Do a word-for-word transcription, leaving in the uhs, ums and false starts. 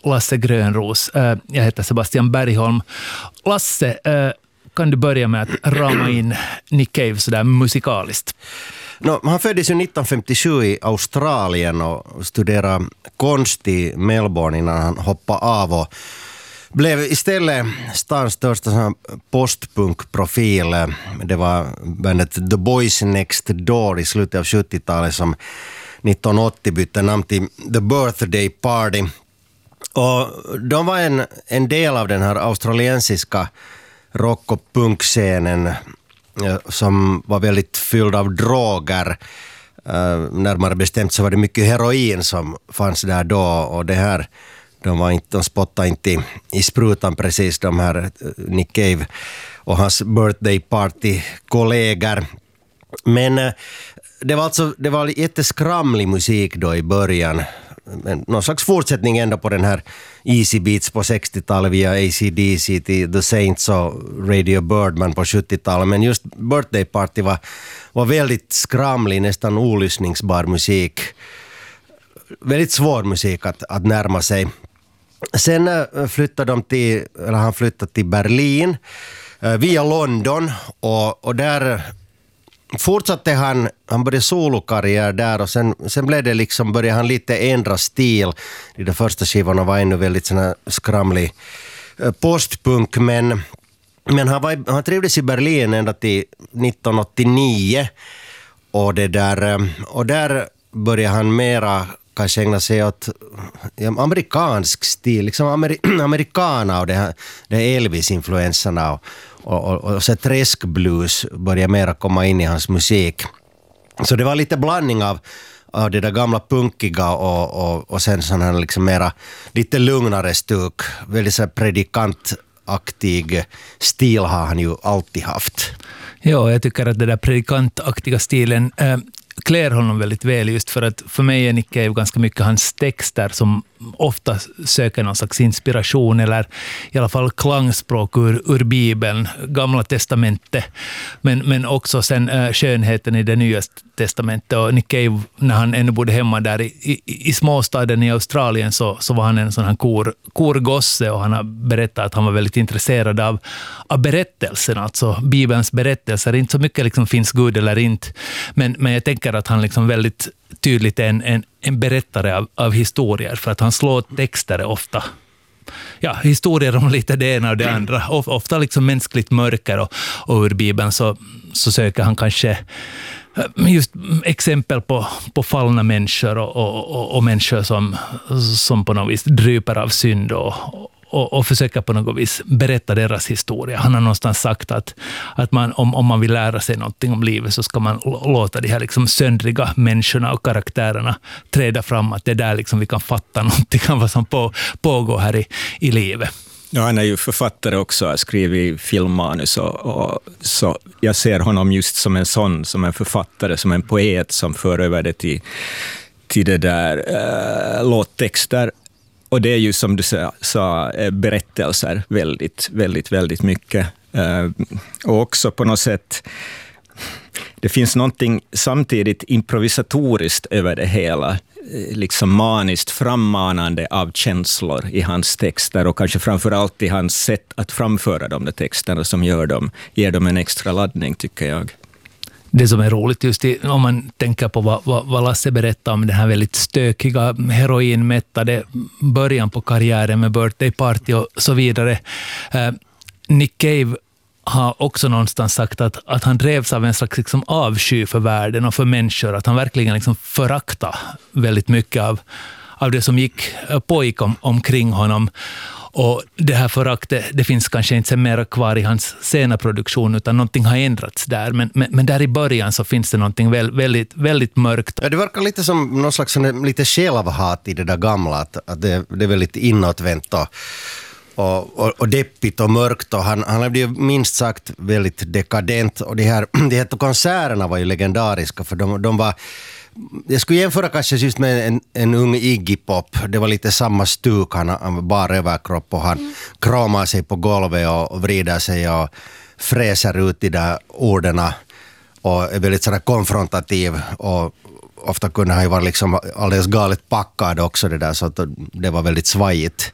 Lasse Grönros. Jag heter Sebastian Bergholm. Lasse, kan du börja med att rama in Nick Cave sådär musikaliskt? No, han föddes ju nitton femtiosju i Australien och studerade konst i Melbourne innan han hoppade av och blev istället stans största postpunkprofil. Det var bandet The Boys Next Door i slutet av sjuttiotalet som nitton åttio bytte namn till The Birthday Party. Och de var en, en del av den här australiensiska rock- och punkscenen som var väldigt fylld av droger. Uh, närmare bestämt så var det mycket heroin som fanns där då, och det här, de var inte, de spottade inte i, i sprutan precis, de här uh, Nick Cave och hans birthday party-kollegor. Men uh, det var alltså, det var jätteskramlig musik då i början. Någon slags fortsättning ändå på den här Easy Beats på sextiotalet via A C D C till The Saints och Radio Birdman på sjuttiotalet. Men just Birthday Party var, var väldigt skramlig, nästan olyssningsbar musik. Väldigt svår musik att, att närma sig. Sen flyttade de till, eller han flyttade till Berlin via London och, och där fortsatte han, han började solokarriär där och sen, sen blev det liksom, började han lite ändra stil. De första skivorna var ännu väldigt såna skramlig postpunk, men, men han, var, han trivdes i Berlin ända till nitton åttionio och, det där, och där började han mera kanske ägna sig åt ja, amerikansk stil, liksom ameri, amerikana och det här, det Elvis-influenserna och Och, och, och så träskblues började mera komma in i hans musik. Så det var lite blandning av, av det där gamla punkiga och, och, och sen sån här liksom mera lite lugnare stuk. Väldigt så predikantaktig stil har han ju alltid haft. Ja, jag tycker att den där predikantaktiga stilen äh, klär honom väldigt väl, just för att för mig är Nick Cave ganska mycket hans texter som ofta söker någon slags inspiration eller i alla fall klangspråk ur, ur Bibeln, Gamla testamentet, men, men också sen äh, skönheten i det nya testamentet. Och Nick Cave, när han ännu bodde hemma där i, i, i småstaden i Australien, så, så var han en sån här kor, korgosse, och han har berättat att han var väldigt intresserad av, av berättelsen, alltså Bibelns berättelser. Inte så mycket liksom finns Gud eller inte, men, men jag tänker att han liksom väldigt tydligt är en, en, en berättare av, av historier, för att han slår texter ofta. Ja, historier om lite det ena och det andra. Ofta liksom mänskligt mörker, och, och ur Bibeln så, så söker han kanske just exempel på, på fallna människor och, och, och, och människor som, som på något vis dryper av synd och, och, och försöker på något vis berätta deras historia. Han har någonstans sagt att, att man, om, om man vill lära sig någonting om livet, så ska man låta de här liksom söndriga människorna och karaktärerna träda fram, att det är där liksom vi kan fatta någonting av vad som på, pågår här i, i livet. Ja, han är ju författare också, har skrivit filmmanus och, och så jag ser honom just som en sån, som en författare, som en poet som för över det till, till det där äh, låttexter. Och det är ju som du sa, sa berättelser väldigt, väldigt, väldigt mycket. Uh, och också på något sätt, det finns någonting samtidigt improvisatoriskt över det hela. Liksom maniskt frammanande av känslor i hans texter, och kanske framförallt i hans sätt att framföra de där texterna som gör dem, ger dem en extra laddning, tycker jag. Det som är roligt just i, om man tänker på vad, vad, vad Lasse berättar om den här väldigt stökiga, heroinmättade början på karriären med Birthday Party och så vidare. Eh, Nick Cave har också någonstans sagt att, att han drevs av en slags liksom avsky för världen och för människor, att han verkligen liksom förakta väldigt mycket av, av det som gick pågick om, omkring honom. Och det här föraktet, det finns kanske inte mer kvar i hans sena produktion, utan någonting har ändrats där. Men, men, men där i början så finns det någonting väl, väldigt, väldigt mörkt. Ja, det verkar lite som någon slags lite självhat i det där gamla, att, att det, det är väldigt inåtvänt och, och, och, och deppigt och mörkt. Och han, han blev ju minst sagt väldigt dekadent. Och de här, de här konserterna var ju legendariska, för de, de var... Jag skulle jämföra kanske just med en, en ung Iggy Pop. Det var lite samma stuk. Han, han var bara överkropp och han mm. kramar sig på golvet och, och vrider sig och fräser ut i de orden och är väldigt sådär konfrontativ, och ofta kunde han ju vara liksom alldeles galet packad också, det där, så att det var väldigt svajigt.